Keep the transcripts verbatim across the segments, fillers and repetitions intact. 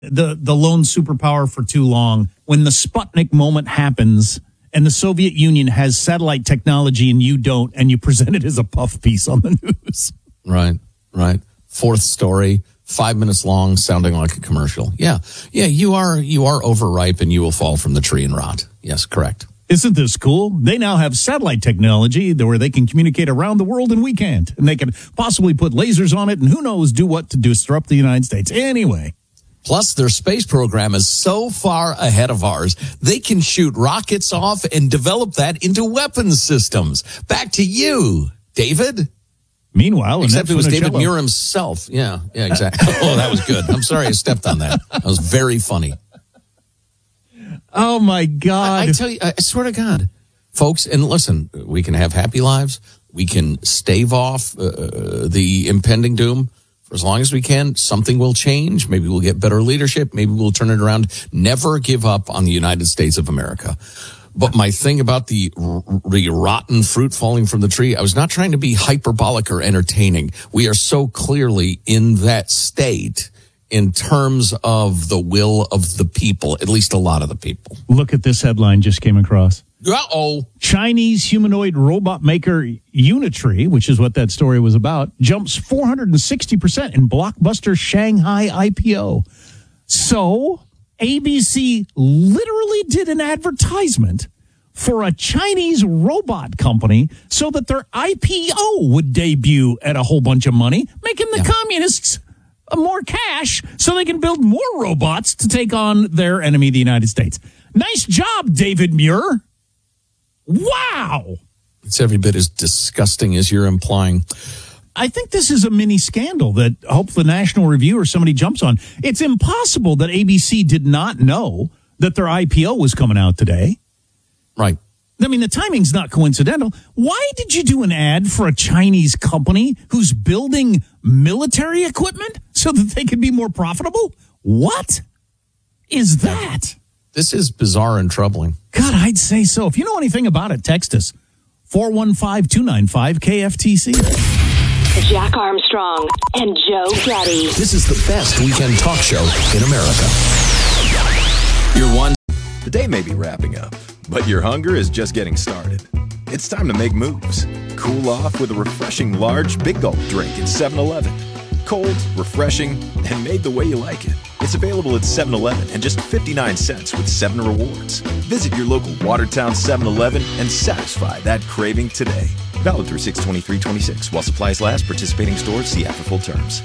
the, the lone superpower for too long. When the Sputnik moment happens and the Soviet Union has satellite technology and you don't, and you present it as a puff piece on the news. Right, right. Fourth story, five minutes long, sounding like a commercial. Yeah, yeah, you are you are overripe and you will fall from the tree and rot. Yes, correct. Isn't this cool? They now have satellite technology where they can communicate around the world and we can't. And they can possibly put lasers on it and who knows do what to disrupt the United States. Anyway. Plus, their space program is so far ahead of ours, they can shoot rockets off and develop that into weapons systems. Back to you, David. Meanwhile, except it was David Muir himself. Yeah, yeah, exactly. Oh, that was good. I'm sorry I stepped on that. That was very funny. Oh, my God. I, I tell you, I swear to God, folks, and listen, we can have happy lives. We can stave off uh, the impending doom. For as long as we can, something will change. Maybe we'll get better leadership. Maybe we'll turn it around. Never give up on the United States of America. But my thing about the, the rotten fruit falling from the tree, I was not trying to be hyperbolic or entertaining. We are so clearly in that state in terms of the will of the people, at least a lot of the people. Look at this headline just came across. Uh-oh. Chinese humanoid robot maker Unitree, which is what that story was about, jumps four hundred sixty percent in blockbuster Shanghai I P O. So A B C literally did an advertisement for a Chinese robot company so that their I P O would debut at a whole bunch of money, making the yeah. communists more cash so they can build more robots to take on their enemy, the United States. Nice job, David Muir. Wow. It's every bit as disgusting as you're implying. I think this is a mini scandal that I hope the National Review or somebody jumps on. It's impossible that A B C did not know that their I P O was coming out today. Right. I mean, the timing's not coincidental. Why did you do an ad for a Chinese company who's building military equipment so that they could be more profitable? What is that? This is bizarre and troubling. God, I'd say so. If you know anything about it, text us. four one five, two nine five, K F T C. Jack Armstrong and Joe Getty. This is the best weekend talk show in America. You're one. The day may be wrapping up, but your hunger is just getting started. It's time to make moves. Cool off with a refreshing large Big Gulp drink at seven eleven. Cold, refreshing, and made the way you like it. It's available at seven eleven and just fifty-nine cents with seven rewards. Visit your local Watertown seven eleven and satisfy that craving today. Valid through six twenty-three twenty-six. While supplies last, participating stores see app for full terms.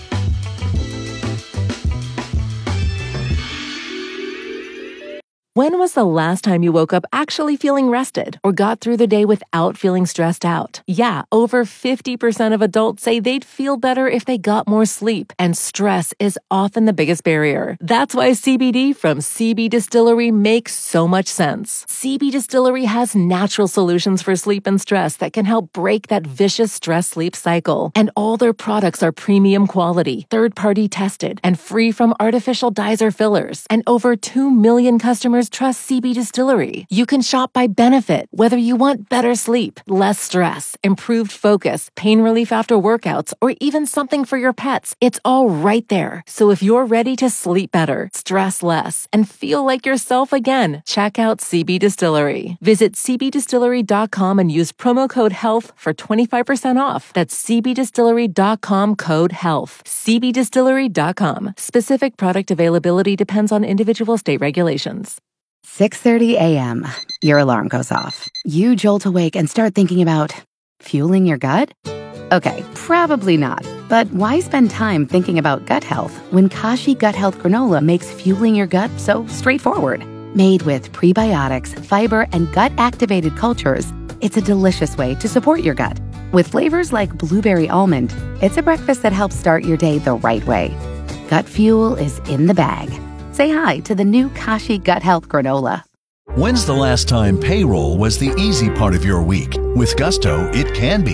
When was the last time you woke up actually feeling rested or got through the day without feeling stressed out? Yeah, over fifty percent of adults say they'd feel better if they got more sleep, and stress is often the biggest barrier. That's why C B D from C B Distillery makes so much sense. C B Distillery has natural solutions for sleep and stress that can help break that vicious stress-sleep cycle. And all their products are premium quality, third-party tested, and free from artificial dyes or fillers. And over two million customers trust C B Distillery. You can shop by benefit, whether you want better sleep, less stress, improved focus, pain relief after workouts, or even something for your pets. It's all right there. So if you're ready to sleep better, stress less, and feel like yourself again, check out C B Distillery. Visit c b distillery dot com and use promo code HEALTH for twenty-five percent off. That's c b distillery dot com code HEALTH. c b distillery dot com. Specific product availability depends on individual state regulations. six thirty a.m. Your alarm goes off. You jolt awake and start thinking about fueling your gut? Okay, probably not. But why spend time thinking about gut health when Kashi Gut Health Granola makes fueling your gut so straightforward? Made with prebiotics, fiber, and gut-activated cultures, it's a delicious way to support your gut. With flavors like blueberry almond, it's a breakfast that helps start your day the right way. Gut fuel is in the bag. Say hi to the new Kashi Gut Health Granola. When's the last time payroll was the easy part of your week? With Gusto, it can be.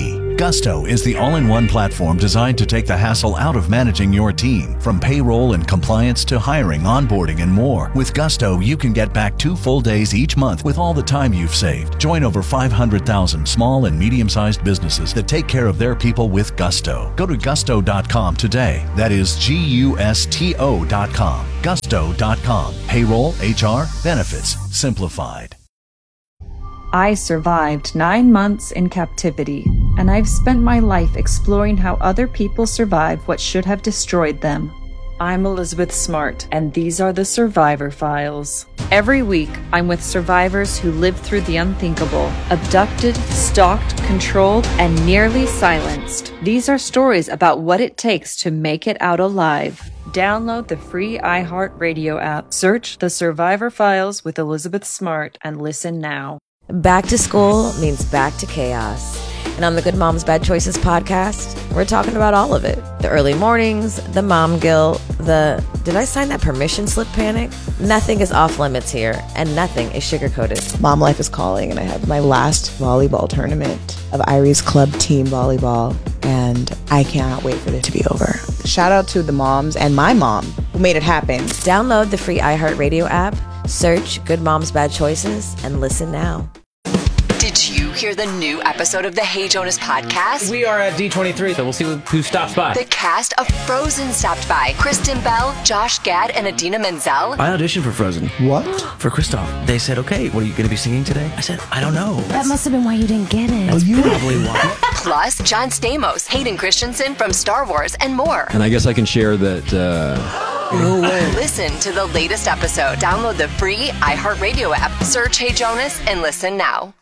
Gusto is the all-in-one platform designed to take the hassle out of managing your team. From payroll and compliance to hiring, onboarding, and more. With Gusto, you can get back two full days each month with all the time you've saved. Join over five hundred thousand small and medium-sized businesses that take care of their people with Gusto. Go to gusto dot com today. That is G U S T O dot com. gusto dot com. Payroll, H R, benefits, simplified. I survived nine months in captivity, and I've spent my life exploring how other people survive what should have destroyed them. I'm Elizabeth Smart, and these are the Survivor Files. Every week, I'm with survivors who lived through the unthinkable, abducted, stalked, controlled, and nearly silenced. These are stories about what it takes to make it out alive. Download the free iHeartRadio app, search The Survivor Files with Elizabeth Smart, and listen now. Back to school means back to chaos. And on the Good Moms Bad Choices podcast, we're talking about all of it. The early mornings, the mom guilt, the did I sign that permission slip panic? Nothing is off limits here, and nothing is sugar-coated. Mom life is calling, and I have my last volleyball tournament of Irie's Club Team Volleyball, and I cannot wait for it to be over. Shout out to the moms and my mom who made it happen. Download the free iHeartRadio app, search Good Moms Bad Choices, and listen now. Did you hear the new episode of the Hey Jonas podcast? We are at D twenty-three, so we'll see who stops by. The cast of Frozen stopped by. Kristen Bell, Josh Gad, and Adina Menzel. I auditioned for Frozen. What? For Kristoff. They said, okay, what are you going to be singing today? I said, I don't know. That must have been why you didn't get it. That's you probably why. Plus, John Stamos, Hayden Christensen from Star Wars, and more. And I guess I can share that... Uh... No way. Listen to the latest episode. Download the free iHeartRadio app. Search Hey Jonas and listen now.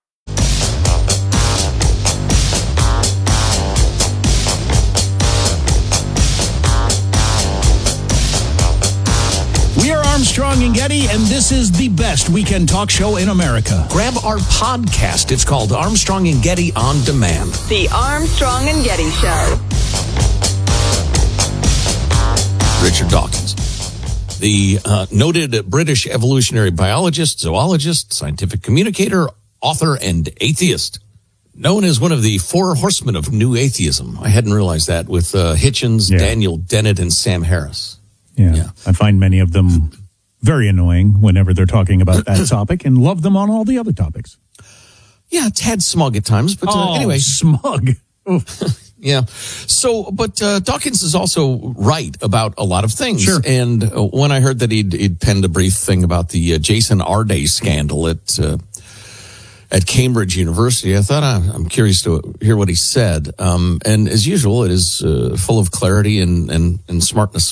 We are Armstrong and Getty, and this is the best weekend talk show in America. Grab our podcast. It's called Armstrong and Getty On Demand. The Armstrong and Getty Show. Richard Dawkins, the uh, noted British evolutionary biologist, zoologist, scientific communicator, author, and atheist, known as one of the four horsemen of new atheism. I hadn't realized that with uh, Hitchens, Yeah. Daniel Dennett, and Sam Harris. Yeah. Yeah. I find many of them very annoying whenever they're talking about that topic, and love them on all the other topics. Yeah, a tad smug at times, but uh, oh, anyway. smug. Yeah. So, but uh, Dawkins is also right about a lot of things. Sure. And uh, when I heard that he'd, he'd penned a brief thing about the uh, Jason Arday scandal at uh, at Cambridge University, I thought uh, I'm curious to hear what he said. Um, and as usual, it is uh, full of clarity and, and, and smartness.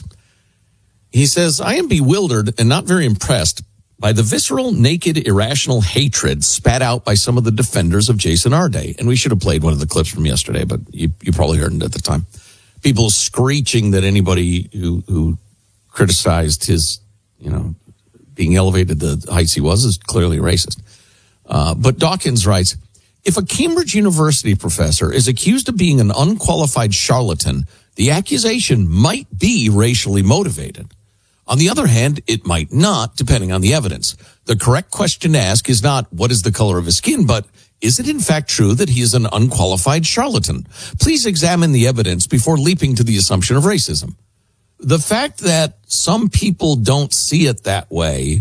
He says, I am bewildered and not very impressed by the visceral, naked, irrational hatred spat out by some of the defenders of Jason Arday. And we should have played one of the clips from yesterday, but you, you probably heard it at the time. People screeching that anybody who, who criticized his, you know, being elevated to the heights he was is clearly racist. Uh, but Dawkins writes, if a Cambridge University professor is accused of being an unqualified charlatan, the accusation might be racially motivated. On the other hand, it might not, depending on the evidence. The correct question to ask is not, what is the color of his skin, but is it in fact true that he is an unqualified charlatan? Please examine the evidence before leaping to the assumption of racism. The fact that some people don't see it that way,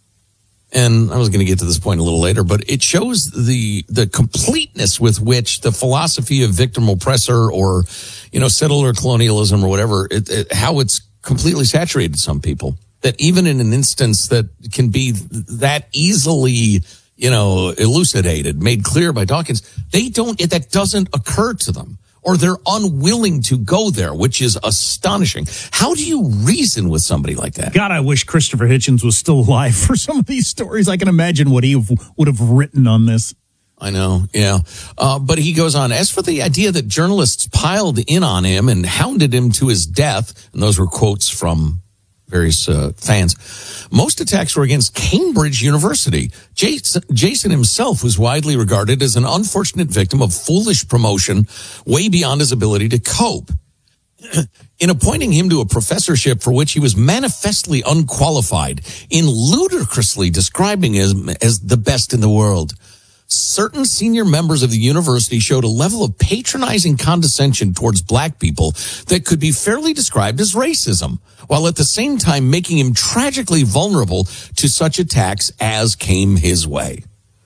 and I was going to get to this point a little later, but it shows the the completeness with which the philosophy of victim oppressor or, you know, settler colonialism or whatever, it, it, how it's completely saturated some people, that even in an instance that can be that easily, you know, elucidated, made clear by Dawkins, they don't, it, that doesn't occur to them, or they're unwilling to go there, which is astonishing. How do you reason with somebody like that? God, I wish Christopher Hitchens was still alive for some of these stories. I can imagine what he would have written on this. I know, yeah. Uh, but he goes on, as for the idea that journalists piled in on him and hounded him to his death, and those were quotes from various uh, fans, most attacks were against Cambridge University. Jason, Jason himself was widely regarded as an unfortunate victim of foolish promotion way beyond his ability to cope. In appointing him to a professorship for which he was manifestly unqualified, in ludicrously describing him as the best in the world, certain senior members of the university showed a level of patronizing condescension towards black people that could be fairly described as racism, while at the same time making him tragically vulnerable to such attacks as came his way.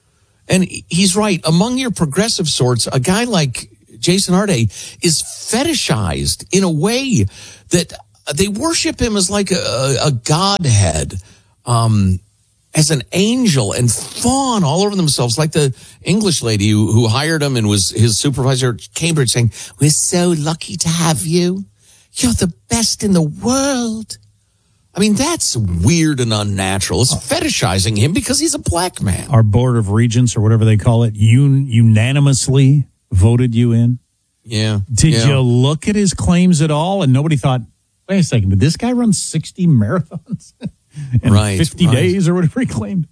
And he's right. Among your progressive sorts, a guy like Jason Arde is fetishized in a way that they worship him as like a, a godhead, um, as an angel, and fawn all over themselves, like the English lady who, who hired him and was his supervisor at Cambridge, saying, "We're so lucky to have you. You're the best in the world." I mean, that's weird and unnatural. It's fetishizing him because he's a black man. Our Board of Regents, or whatever they call it, un- unanimously voted you in. Yeah. Did yeah. you look at his claims at all? And nobody thought, wait a second, did this guy run sixty marathons in right, fifty right. days or whatever he claimed?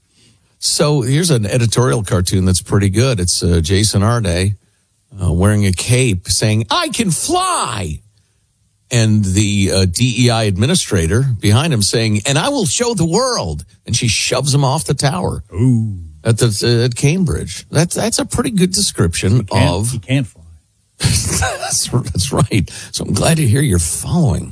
So here's an editorial cartoon that's pretty good. It's uh, Jason Arde uh, wearing a cape saying, "I can fly." And the uh, D E I administrator behind him saying, "And I will show the world." And she shoves him off the tower. Ooh. At the uh, at Cambridge. That's that's a pretty good description he can't, of. He can't fly. that's, that's right. So I'm glad to hear you're following.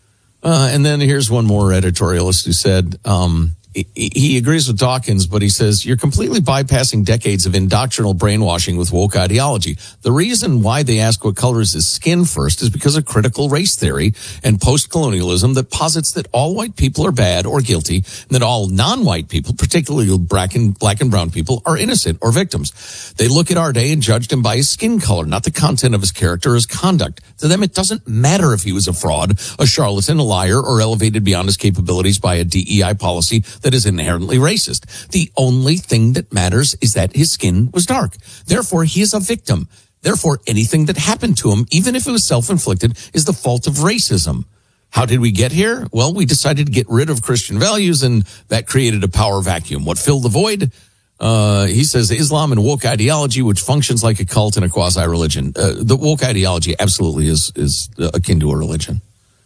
Uh, and then here's one more editorialist who said, um, he, he agrees with Dawkins, but he says, "You're completely bypassing decades of indoctrinal brainwashing with woke ideology. The reason why they ask what color is his skin first is because of critical race theory and post-colonialism that posits that all white people are bad or guilty, and that all non-white people, particularly black and, black and brown people, are innocent or victims. They look at Arde and judged him by his skin color, not the content of his character or his conduct. To them, it doesn't matter if he was a fraud, a charlatan, a liar, or elevated beyond his capabilities by a D E I policy that is inherently racist. The only thing that matters is that his skin was dark. Therefore, he is a victim. Therefore, anything that happened to him, even if it was self-inflicted, is the fault of racism. How did we get here? Well, we decided to get rid of Christian values, and that created a power vacuum. What filled the void? Uh, he says Islam and woke ideology, which functions like a cult and a quasi-religion. Uh, the woke ideology absolutely is, is akin to a religion.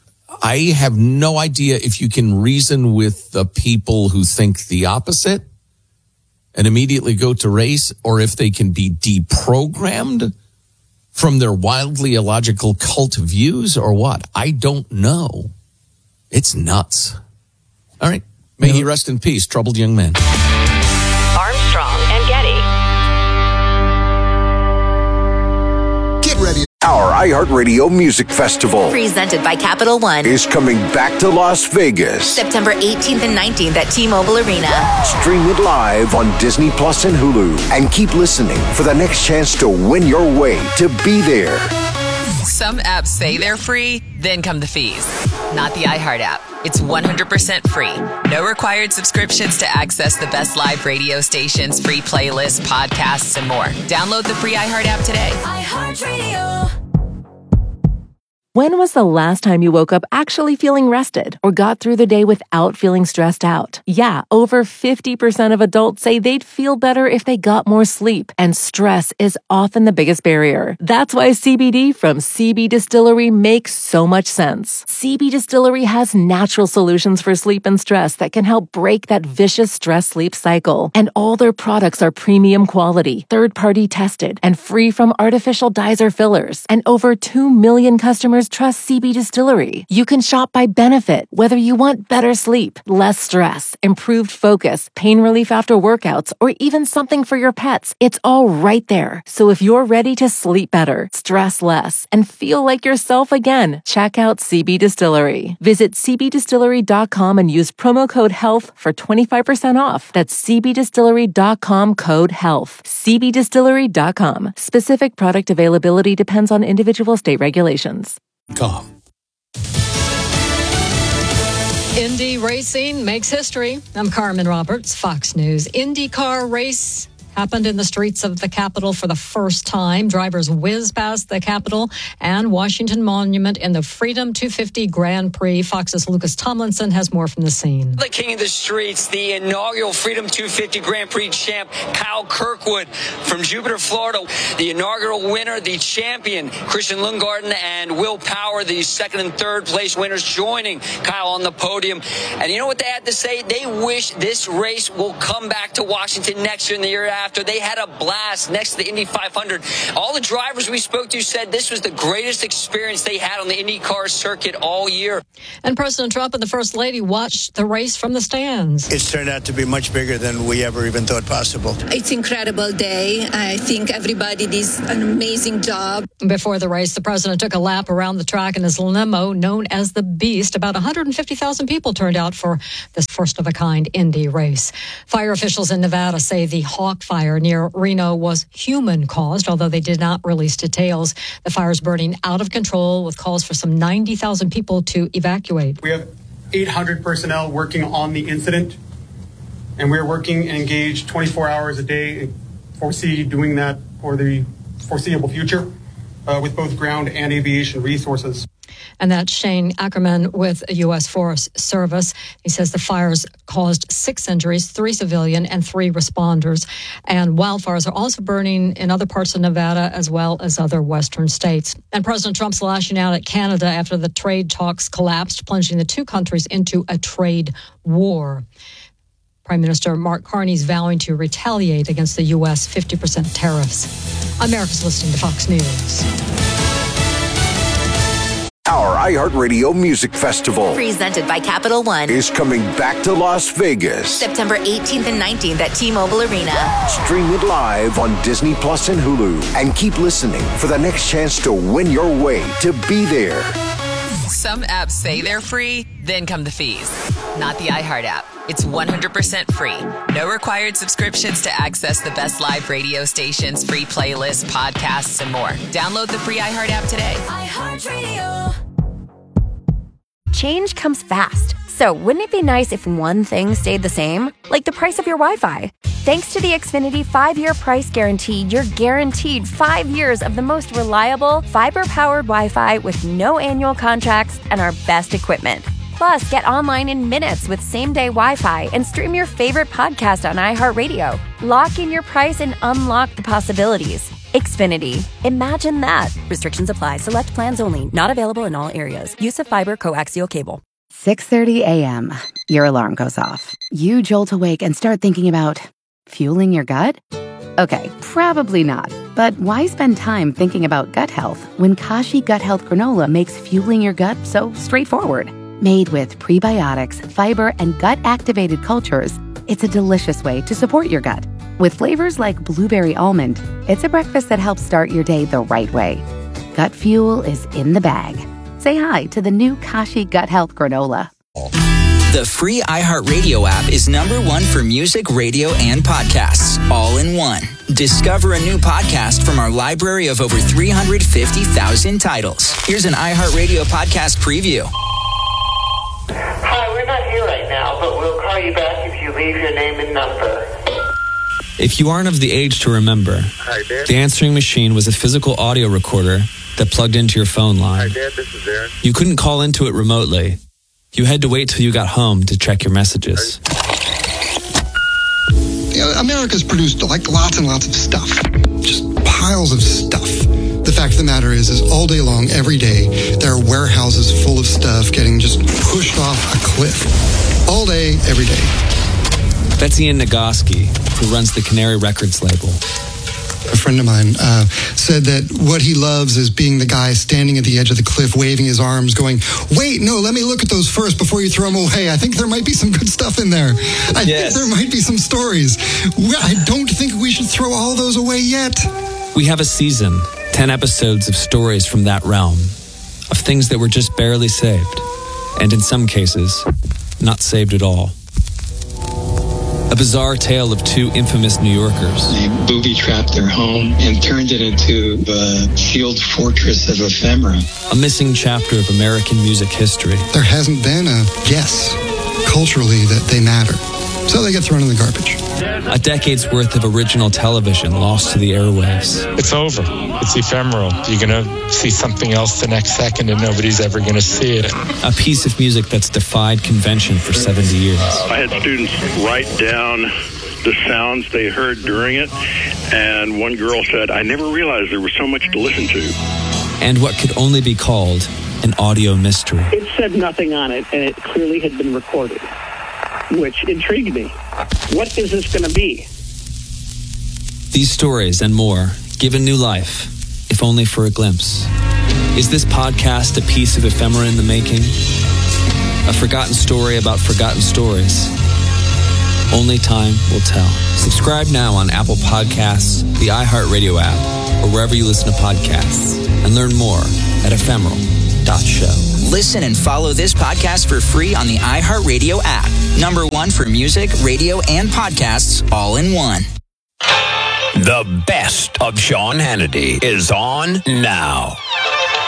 I have no idea if you can reason with the people who think the opposite and immediately go to race, or if they can be deprogrammed from their wildly illogical cult views, or what. I don't know. It's nuts. All right. May he rest in peace, troubled young man. Armstrong and Getty. Get ready. Our iHeartRadio Music Festival, Presented by Capital One, is coming back to Las Vegas. September eighteenth and nineteenth at T-Mobile Arena. Stream it live on Disney Plus and Hulu. And keep listening for the next chance to win your way to be there. Some apps say they're free, then come the fees. Not the iHeart app. It's one hundred percent free. No required subscriptions to access the best live radio stations, free playlists, podcasts, and more. Download the free iHeart app today. iHeartRadio. When was the last time you woke up actually feeling rested or got through the day without feeling stressed out? Yeah, over fifty percent of adults say they'd feel better if they got more sleep, and stress is often the biggest barrier. That's why C B D from C B Distillery makes so much sense. C B Distillery has natural solutions for sleep and stress that can help break that vicious stress-sleep cycle. And all their products are premium quality, third-party tested, and free from artificial dyes or fillers. And over two million customers trust C B Distillery. You can shop by benefit, whether you want better sleep, less stress, improved focus, pain relief after workouts, or even something for your pets. It's all right there. So if you're ready to sleep better, stress less, and feel like yourself again, check out C B Distillery. Visit c b distillery dot com and use promo code HEALTH for twenty-five percent off. That's c b distillery dot com code HEALTH. c b distillery dot com. Specific product availability depends on individual state regulations. Com. Indy racing makes history. I'm Carmen Roberts, Fox News. IndyCar race happened in the streets of the Capitol for the first time. Drivers whizzed past the Capitol and Washington Monument in the Freedom two fifty Grand Prix. Fox's Lucas Tomlinson has more from the scene. The king of the streets, the inaugural Freedom two fifty Grand Prix champ, Kyle Kirkwood from Jupiter, Florida. The inaugural winner, the champion, Christian Lundgaard and Will Power, the second and third place winners, joining Kyle on the podium. And you know what they had to say? They wish this race will come back to Washington next year and the year after. after. They had a blast next to the Indy five hundred. All the drivers we spoke to said this was the greatest experience they had on the IndyCar circuit all year. And President Trump and the First Lady watched the race from the stands. It's turned out to be much bigger than we ever even thought possible. It's an incredible day. I think everybody did an amazing job. Before the race, the president took a lap around the track in his limo known as the Beast. About one hundred fifty thousand people turned out for this first-of-a-kind Indy race. Fire officials in Nevada say the Hawk fire near Reno was human-caused, although they did not release details. The fire is burning out of control with calls for some ninety thousand people to evacuate. We have eight hundred personnel working on the incident, and we're working and engaged twenty-four hours a day and foresee doing that for the foreseeable future uh, with both ground and aviation resources. And that's Shane Ackerman with U S Forest Service. He says the fires caused six injuries, three civilian and three responders. And wildfires are also burning in other parts of Nevada as well as other western states. And President Trump's lashing out at Canada after the trade talks collapsed, plunging the two countries into a trade war. Prime Minister Mark Carney's vowing to retaliate against the U S fifty percent tariffs. America's listening to Fox News. Our iHeartRadio Music Festival, presented by Capital One, is coming back to Las Vegas. September eighteenth and nineteenth at T-Mobile Arena. Stream it live on Disney Plus and Hulu. And keep listening for the next chance to win your way to be there. Some apps say they're free, then come the fees. Not the iHeart app. It's one hundred percent free. No required subscriptions to access the best live radio stations, free playlists, podcasts, and more. Download the free iHeart app today. iHeartRadio. Change comes fast. So wouldn't it be nice if one thing stayed the same? Like the price of your Wi-Fi. Thanks to the Xfinity five-year price guarantee, you're guaranteed five years of the most reliable, fiber-powered Wi-Fi with no annual contracts and our best equipment. Plus, get online in minutes with same-day Wi-Fi and stream your favorite podcast on iHeartRadio. Lock in your price and unlock the possibilities. Xfinity. Imagine that. Restrictions apply. Select plans only. Not available in all areas. Use of fiber coaxial cable. six thirty a.m. Your alarm goes off. You jolt awake and start thinking about fueling your gut? Okay, probably not. But why spend time thinking about gut health when Kashi Gut Health Granola makes fueling your gut so straightforward? Made with prebiotics, fiber, and gut-activated cultures, it's a delicious way to support your gut. With flavors like blueberry almond, it's a breakfast that helps start your day the right way. Gut fuel is in the bag. Say hi to the new Kashi Gut Health Granola. The free iHeartRadio app is number one for music, radio, and podcasts, all in one. Discover a new podcast from our library of over three hundred fifty thousand titles. Here's an iHeartRadio podcast preview. Hi, we're not here right now, but we'll call you back if you leave your name and number. If you aren't of the age to remember, Hi, Dad. the answering machine was a physical audio recorder that plugged into your phone line. Hi, Dad. This is Aaron. You couldn't call into it remotely. You had to wait till you got home to check your messages. You know, America's produced like lots and lots of stuff. Just piles of stuff. The fact of the matter is, is all day long, every day, there are warehouses full of stuff getting just pushed off a cliff. All day, every day. That's Ian Nagoski, who runs the Canary Records label. A friend of mine uh, said that what he loves is being the guy standing at the edge of the cliff, waving his arms, going, wait, no, let me look at those first before you throw them away. I think there might be some good stuff in there. I yes. think there might be some stories. I don't think we should throw all those away yet. We have a season, ten episodes of stories from that realm, of things that were just barely saved, and in some cases, not saved at all. A bizarre tale of two infamous New Yorkers. They booby-trapped their home and turned it into the sealed fortress of ephemera. A missing chapter of American music history. There hasn't been a guess culturally that they matter. So they get thrown in the garbage. A decade's worth of original television lost to the airwaves. It's over. It's ephemeral. You're going to see something else the next second and nobody's ever going to see it. A piece of music that's defied convention for seventy years. I had students write down the sounds they heard during it, and one girl said, I never realized there was so much to listen to. And what could only be called an audio mystery. It said nothing on it, and it clearly had been recorded, which intrigued me. What is this going to be? These stories and more given new life, if only for a glimpse. Is this podcast a piece of ephemera in the making? A forgotten story about forgotten stories? Only time will tell. Subscribe now on Apple Podcasts, the iHeartRadio app, or wherever you listen to podcasts, and learn more at ephemeral dot show. Listen and follow this podcast for free on the iHeartRadio app. Number one for music, radio, and podcasts all in one. The best of Sean Hannity is on now.